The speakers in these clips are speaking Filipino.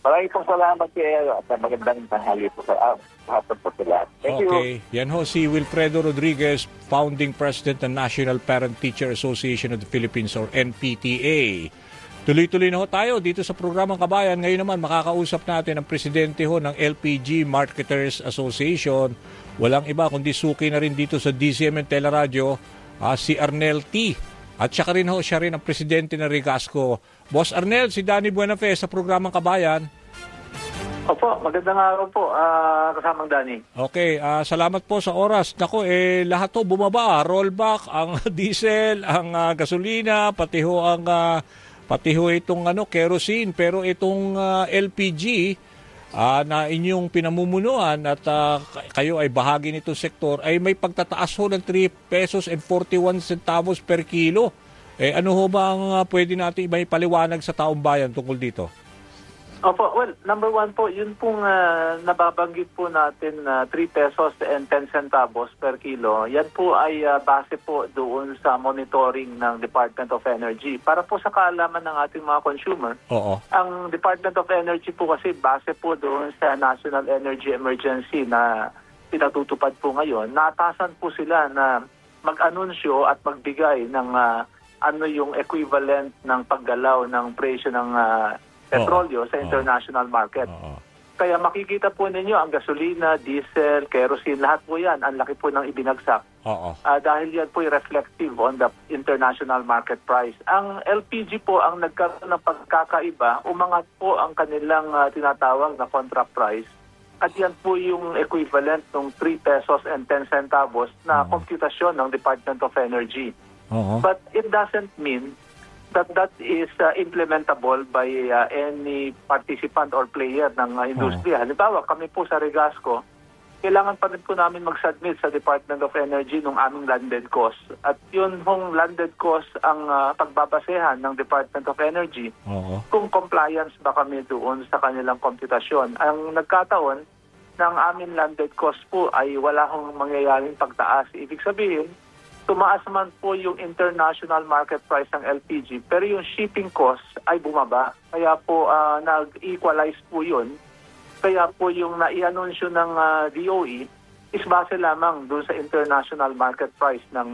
Maraming pong salamat kayo at magandang tanghali po sa hapon po sila. Thank you. Okay. Yan ho si Wilfredo Rodriguez, Founding President ng National Parent Teacher Association of the Philippines or NPTA. Tuloy-tuloy na ho tayo dito sa programang Kabayan. Ngayon naman makakausap natin ang presidente ho ng LPG Marketers Association. Walang iba kundi suki na rin dito sa DZMM Teleradio, si Arnel T. At siya rin ho, siya rin ang presidente ng Rigasco. Boss Arnel, si Danny Buenafe sa programang Kabayan. Opo, magandang araw po, kasamang Danny. Okay, salamat po sa oras. Nako, lahat to bumaba. Rollback, ang diesel, ang gasolina, pati ho itong kerosene. Pero itong LPG na inyong pinamumunuan at kayo ay bahagi nitong sektor ay may pagtataas ho ng 3 pesos and 41 centavos per kilo. Ano ho ba ang pwede natin may paliwanag sa taong bayan tungkol dito? Opo, well, number one po, yun pong nababanggit po natin na 3 pesos and 10 centavos per kilo. Yan po ay base po doon sa monitoring ng Department of Energy. Para po sa kaalaman ng ating mga consumer, Oo. ang Department of Energy po kasi base po doon sa National Energy Emergency na pinatutupad po ngayon. Natasan po sila na mag-anunsyo at magbigay ng ano yung equivalent ng paggalaw ng presyo ng petrolyo sa international market. Kaya makikita po ninyo ang gasolina, diesel, kerosene, lahat po yan. Ang laki po ng ibinagsak. Dahil yan po reflective on the international market price. Ang LPG po ang nagkaroon ng pagkakaiba, umangat po ang kanilang tinatawag na contract price. At yan po yung equivalent ng 3 pesos and 10 centavos na komputasyon ng Department of Energy. But it doesn't mean that is implementable by any participant or player ng industriya. Halimbawa, kami po sa Rigasco, kailangan pa rin po namin mag-submit sa Department of Energy ng aming landed cost. At yun hong landed cost ang pagbabasehan ng Department of Energy kung compliance ba kami doon sa kanilang komputasyon. Ang nagkataon ng aming landed cost po ay wala hong mangyayaring pagtaas. Ibig sabihin, tumaas man po yung international market price ng LPG, pero yung shipping cost ay bumaba. Kaya po nag-equalize po yun. Kaya po yung nai-anunsyo ng DOE is base lamang doon sa international market price ng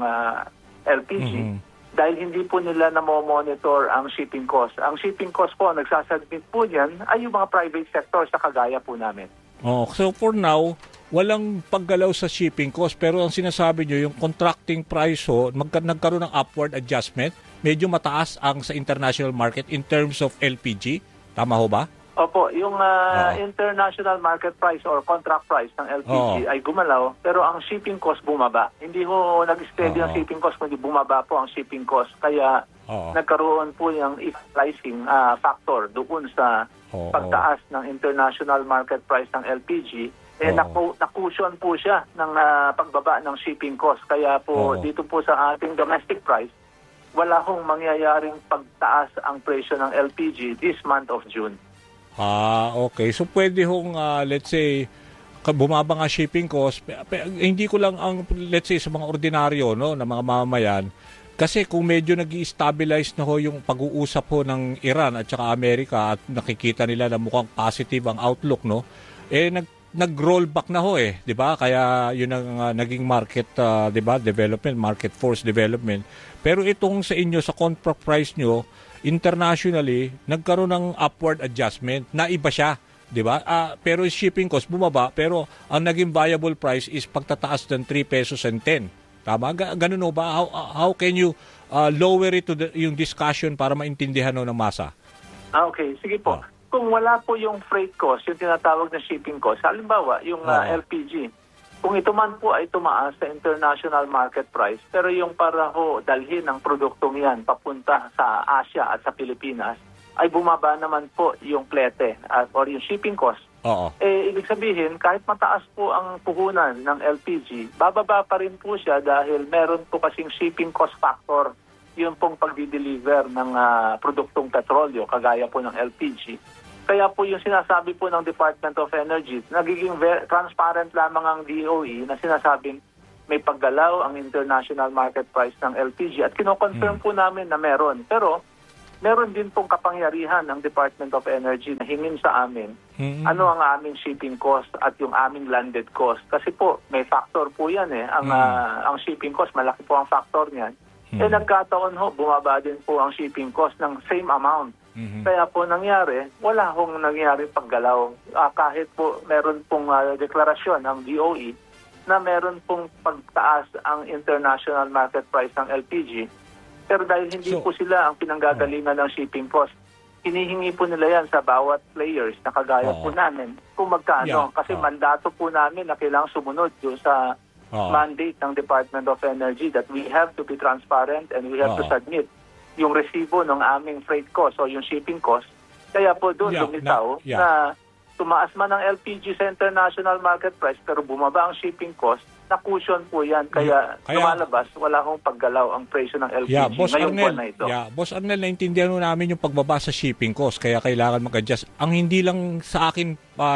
LPG. Dahil hindi po nila na-monitor ang shipping cost. Ang shipping cost po, nagsasubmit po niyan, ay yung mga private sector sa kagaya po namin. So for now, walang paggalaw sa shipping cost, pero ang sinasabi nyo, yung contracting price ho, nagkaroon ng upward adjustment, medyo mataas ang sa international market in terms of LPG. Tama ho ba? Opo, yung international market price or contract price ng LPG ay gumalaw, pero ang shipping cost bumaba. Hindi ho nag-steady ang shipping cost, kundi bumaba po ang shipping cost. Kaya nagkaroon po yung equalizing factor doon sa pagtaas ng international market price ng LPG. Nakution po siya ng pagbaba ng shipping cost. Kaya po dito po sa ating domestic price, wala hong mangyayaring pagtaas ang presyo ng LPG this month of June. Okay. So pwede hong, let's say, bumaba nga shipping cost. Hindi ko lang let's say, sa mga ordinaryo, no, na mga mamamayan. Kasi kung medyo nag-i-stabilize na ho yung pag-uusap ho ng Iran at saka Amerika at nakikita nila na mukhang positive ang outlook, no, nag-rollback na ho 'di ba? Kaya yun ang naging market 'di ba, development, market force development. Pero itong sa inyo sa contract price nyo, internationally nagkaroon ng upward adjustment na iba siya, 'di ba? Pero shipping cost bumaba, pero ang naging viable price is pagtataas ng 3 pesos and 10. Tama? Ganun o ba? How can you lower it to yung discussion para maintindihan ng masa? Okay, sige po. Kung wala po yung freight cost, yung tinatawag na shipping cost, halimbawa, yung LPG, kung ito man po ay tumaas sa international market price, pero yung para ho dalhin ang produktong yan papunta sa Asia at sa Pilipinas, ay bumaba naman po yung plete or yung shipping cost. Ibig sabihin, kahit mataas po ang puhunan ng LPG, bababa pa rin po siya dahil meron po kasing shipping cost factor, yung pong pagdi-deliver ng produktong petrolyo, kagaya po ng LPG. Kaya po yung sinasabi po ng Department of Energy, nagiging transparent lamang ang DOE na sinasabing may paggalaw ang international market price ng LPG at kino-confirm po namin na meron. Pero meron din pong kapangyarihan ng Department of Energy na hingin sa amin ano ang aming shipping cost at yung aming landed cost. Kasi po, may factor po yan eh. Ang shipping cost, malaki po ang factor niyan. Nagkataon ho, bumaba din po ang shipping cost ng same amount. Kaya po nangyari, wala hong nangyari paggalaw. Kahit po meron pong deklarasyon ng DOE na meron pong pagtaas ang international market price ng LPG. Pero dahil hindi po sila ang pinanggagalingan ng shipping cost, hinihingi po nila yan sa bawat players na kagaya po namin kung magkano. Kasi mandato po namin na kailangang sumunod yung sa mandate ng Department of Energy that we have to be transparent and we have to submit yung resibo ng aming freight cost o yung shipping cost. Kaya po doon lumitaw na tumaas man ang LPG sa international market price pero bumaba ang shipping cost, na-cushion po yan. Kaya lumalabas, wala hong paggalaw ang presyo ng LPG ngayong buwan na ito. Boss Arnel, naintindihan namin yung pagbaba sa shipping cost kaya kailangan mag-adjust. Ang hindi lang sa akin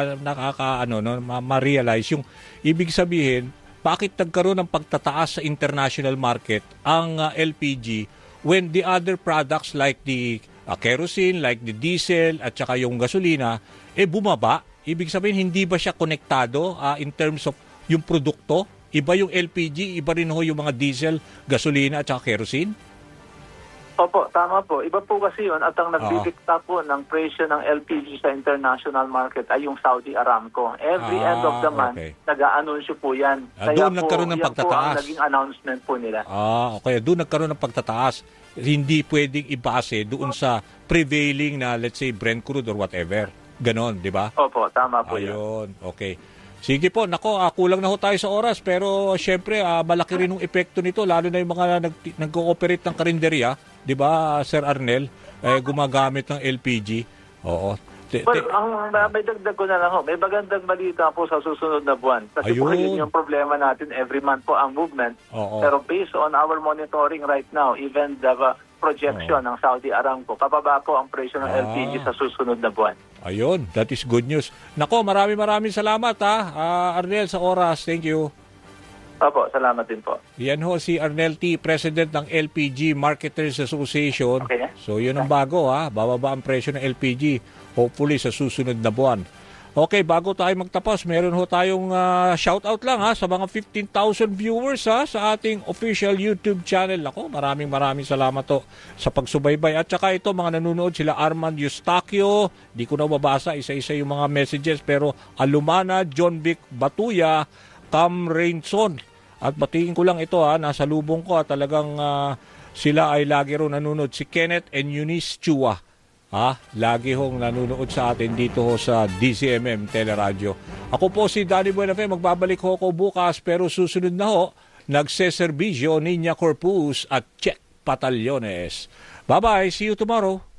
ma-realize yung ibig sabihin, bakit nagkaroon ng pagtataas sa international market ang LPG when the other products like the kerosene, like the diesel at saka yung gasolina, bumaba? Ibig sabihin, hindi ba siya konektado in terms of yung produkto? Iba yung LPG, iba rin ho yung mga diesel, gasolina at saka kerosene? Opo, tama po. Iba po kasi yun at ang nagdidikta po ng presyo ng LPG sa international market ay yung Saudi Aramco. Every end of the month, nag-aanunsyo po yan. Kaya doon nagkaroon ng pagtataas. Yan po ang naging announcement po nila. Okay. Doon nagkaroon ng pagtataas. Hindi pwedeng ibase doon sa prevailing na, let's say, Brent crude or whatever. Ganon, di ba? Opo, tama po yun. Ayun, okay. Sige po, nako, kulang na ho tayo sa oras pero syempre malaki rin yung epekto nito lalo na yung mga nag-cooperate ng karinderya, 'di ba, Sir Arnel, gumagamit ng LPG. Oo. May dagdag ko na lang ho. May magandang balita po sa susunod na buwan. Kasi po yun yung problema natin every month po ang movement. Pero based on our monitoring right now, even the projection ng Saudi Aramco, pababa po ang presyo ng LPG sa susunod na buwan. Ayun, that is good news. Nako, maraming salamat Arnel sa oras. Thank you. Opo, salamat din po. Yan ho si Arnel T., President ng LPG Marketers Association. Okay. So yun ang bago bababa ang presyo ng LPG hopefully sa susunod na buwan. Okay, bago tayo magtapos, meron ho tayong shoutout lang sa mga 15,000 viewers sa ating official YouTube channel. Ako, maraming salamat to sa pagsubaybay. At saka ito, mga nanonood sila Armand Eustaquio, di ko na mabasa isa-isa yung mga messages, pero Alumana, John Vic Batuya, Cam Rainson. At batiin ko lang ito nasa lubong ko talagang sila ay lagi rin nanonood. Si Kenneth and Eunice Chua. Lagi hong nanonood sa atin dito sa DZMM Teleradyo. Ako po si Danny Buenafe, magbabalik ho ako bukas pero susunod na ho, nagseserbisyo Niña Corpus at Check Batallones. Bye-bye, see you tomorrow.